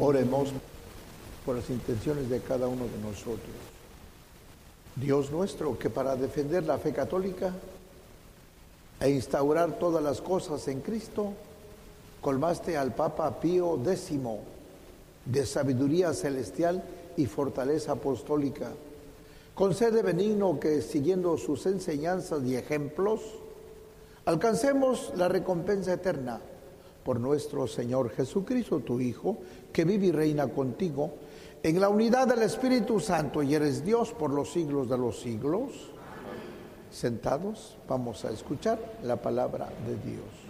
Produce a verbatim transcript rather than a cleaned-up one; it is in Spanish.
Oremos por las intenciones de cada uno de nosotros. Dios nuestro, que para defender la fe católica e instaurar todas las cosas en Cristo, colmaste al Papa Pío décimo de sabiduría celestial y fortaleza apostólica. Concede benigno que, siguiendo sus enseñanzas y ejemplos, alcancemos la recompensa eterna por nuestro Señor Jesucristo, tu Hijo, que vive y reina contigo en la unidad del Espíritu Santo y eres Dios por los siglos de los siglos. Sentados, vamos a escuchar la palabra de Dios.